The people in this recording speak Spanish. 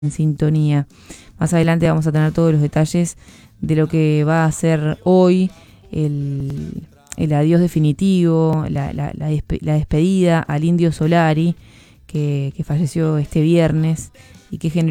en sintonía. Más adelante vamos a tener todos los detalles de lo que va a ser hoy el adiós definitivo, la despedida al Indio Solari, que falleció este viernes y que generó